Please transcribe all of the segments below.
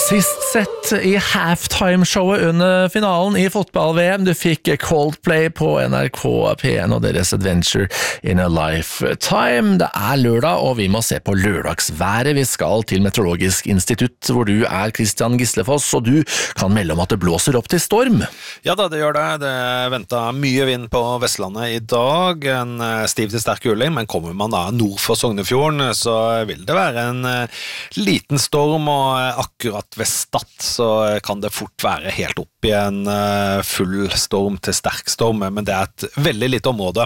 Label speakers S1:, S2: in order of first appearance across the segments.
S1: Sist sett i halftime-showet under finalen i fotball-VM. Du fikk Coldplay på NRK P1 og deres Adventure in a Lifetime. Det er lørdag, og vi må se på lørdagsværet. Vi skal til Meteorologisk institutt, hvor du er Christian Gislefoss, og du kan melde om at det blåser opp til storm.
S2: Ja da, det gjør det. Det ventet mye vind på Vestlandet i dag. En stiv til sterk kuling, men kommer man da nord for Sognefjorden, så vil det være en liten storm, og akkurat ved Stad så kan det fort være helt opp i en full storm til sterk storm, men det er et veldig lite område.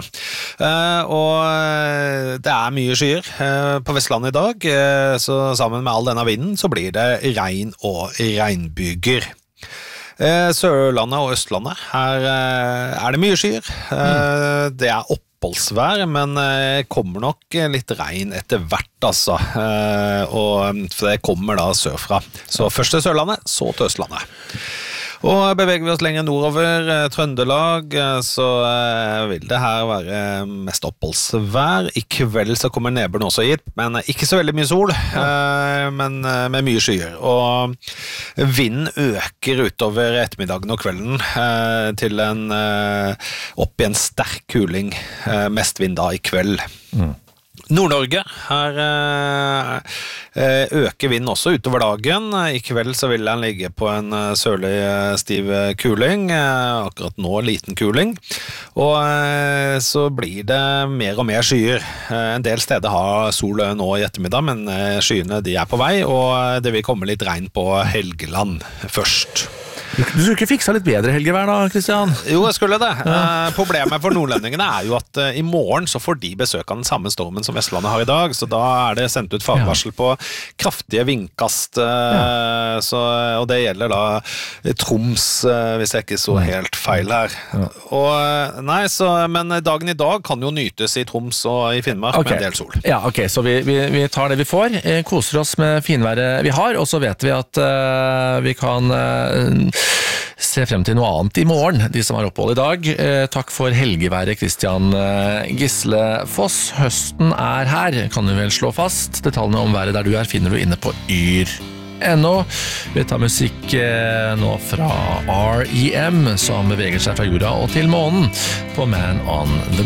S2: Og det er mye skyer på Vestlandet i dag, så sammen med all denne vinden så blir det regn og regnbyger. Sørlandet og Østlandet, her er det mye skyer. Det er oppholdsvær, men kommer nok litt regn etter hvert, altså. For det kommer da sørfra. Så først til Sørlandet, så til Østlandet. Og beveger vi oss lenger nordover Trøndelag, så vil det her være mest oppholdsvær. I kveld så kommer nedbøren også hit, men ikke så veldig mye sol, men med mye skyer. Og vinden øker utover ettermiddagen og kvelden til opp i en sterk kuling, mest vind da i kveld. Nord-Norge, her øker vinden også utover dagen. I kveld så vil den ligge på en sørlig stiv kuling, akkurat nå liten kuling. Og så blir det mer og mer skyer. En del steder har sol nå i ettermiddag, men skyene de er på vei, og det vil komme litt regn på Helgeland først.
S1: Du skulle ikke fikse litt bedre helgevær da, Christian?
S2: Jo, jeg skulle det. Problemet for nordlendingene er jo at i morgen så får de besøk av den samme stormen som Vestlandet har i dag, så da er det sendt ut fagvarsel på kraftige vindkast, og det gjelder da Troms, hvis jeg ikke så helt feil her. Men dagen i dag kan jo nytes i Troms og i Finnmark med en del sol.
S1: Ja, ok, så vi tar det vi får, koser oss med finværet vi har, og så vet vi at vi kan se frem til noe annet i morgen, de som har opphold i dag. Takk for helgeværet, Christian Gislefoss. Høsten er her, kan du vel slå fast. Detaljene om været der du er finner du inne på yr.no. Vi tar musikk nå fra R.E.M. som beveger seg fra jorda og til månen på Man on the